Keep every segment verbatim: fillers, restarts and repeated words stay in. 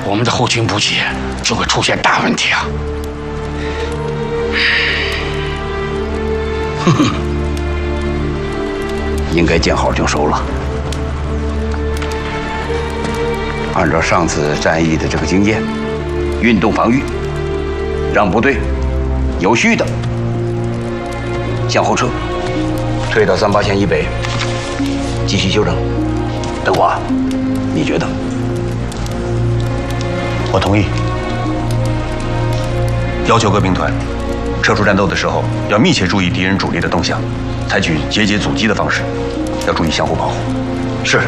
我们的后勤补给就会出现大问题啊！ 哼哼，应该见好就收了。按照上次战役的这个经验，运动防御，让部队有序的向后撤，退到三八线以北，继续休整。德华，你觉得？ 我同意。要求各兵团撤出战斗的时候，要密切注意敌人主力的动向，采取节节阻击的方式，要注意相互保护。 是。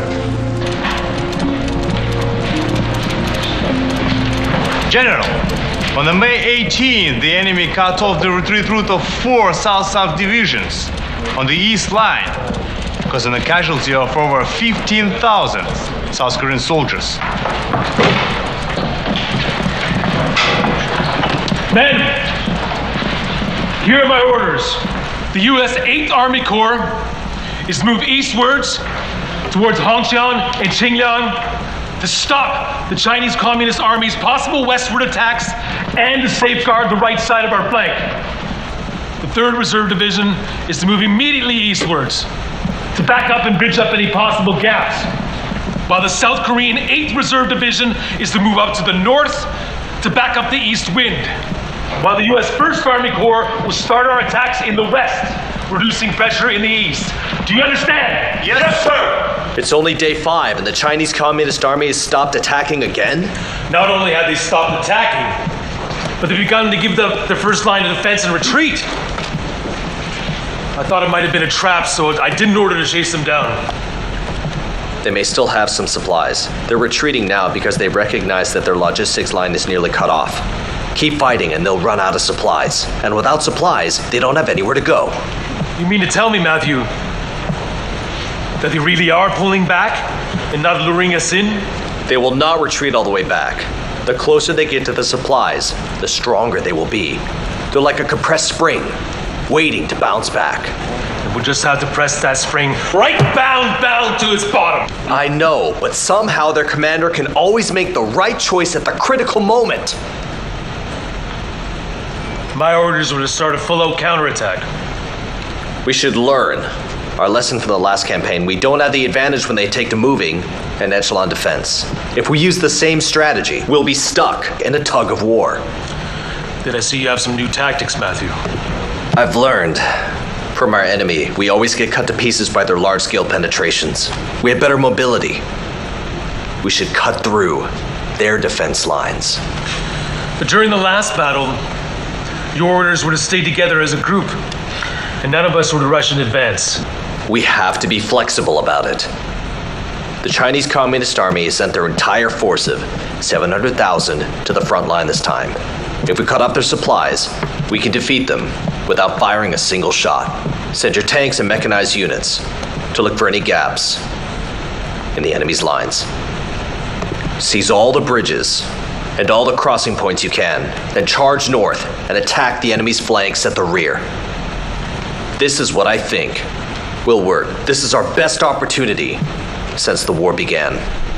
General, on the May eighteenth, the enemy cut off the retreat route of four South-South divisions on the east line, causing a casualty of over fifteen thousand South Korean soldiers. Men, here are my orders. The U S eighth Army Corps is to move eastwards towards Hongqiang and Qingliang to stop the Chinese Communist Army's possible westward attacks and to safeguard the right side of our flank. The third Reserve Division is to move immediately eastwards to back up and bridge up any possible gaps, while the South Korean eighth Reserve Division is to move up to the north to back up the east wind, while the U S first Army Corps will start our attacks in the west, reducing pressure in the east. Do you understand? Yes, yes sir! It's only day five and the Chinese Communist Army has stopped attacking again? Not only have they stopped attacking, but they've begun to give the, their first line of defense and retreat. I thought it might have been a trap, so I didn't order to chase them down. They may still have some supplies. They're retreating now because they recognize that their logistics line is nearly cut off. Keep fighting and they'll run out of supplies. And without supplies, they don't have anywhere to go. You mean to tell me, Matthew, that they really are pulling back and not luring us in? They will not retreat all the way back. The closer they get to the supplies, the stronger they will be. They're like a compressed spring, waiting to bounce back. And we'll just have to press that spring right bound, bound to its bottom. I know, but somehow their commander can always make the right choice at the critical moment. My orders were to start a full-out counterattack. We should learn. Our lesson from the last campaign, we don't have the advantage when they take to moving and echelon defense. If we use the same strategy, we'll be stuck in a tug of war. Did I see you have some new tactics, Matthew? I've learned. From our enemy, we always get cut to pieces by their large-scale penetrations. We have better mobility. We should cut through their defense lines. But during the last battle, your orders were to stay together as a group, and none of us were to rush in advance. We have to be flexible about it. The Chinese Communist Army has sent their entire force of seven hundred thousand to the front line this time. If we cut off their supplies, we can defeat them without firing a single shot. Send your tanks and mechanized units to look for any gaps in the enemy's lines. Seize all the bridges and all the crossing points you can, then charge north and attack the enemy's flanks at the rear. This is what I think will work. This is our best opportunity since the war began.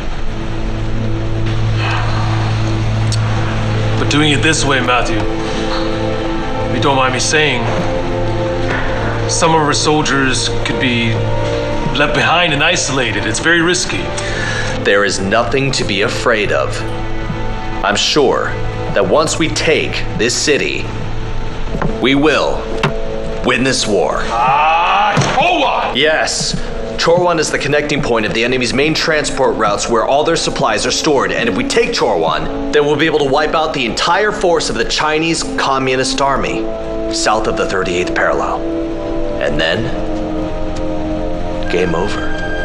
But doing it this way, Matthew, if you don't mind me saying, some of our soldiers could be left behind and isolated. It's very risky. There is nothing to be afraid of. I'm sure that once we take this city, we will win this war. Ah, Chorwan! Yes. Chorwan is the connecting point of the enemy's main transport routes where all their supplies are stored, and if we take Chorwan, then we'll be able to wipe out the entire force of the Chinese Communist Army south of the thirty-eighth parallel. And then, game over.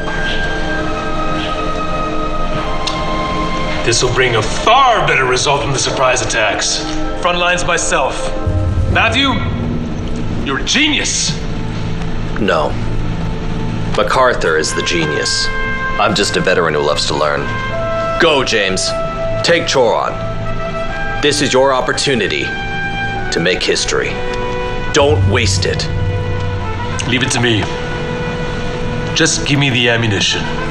This will bring a far better result than the surprise attacks. Front lines myself. Matthew, you're a genius. No. MacArthur is the genius. I'm just a veteran who loves to learn. Go, James. Take Chorwan. This is your opportunity to make history. Don't waste it. Leave it to me. Just give me the ammunition.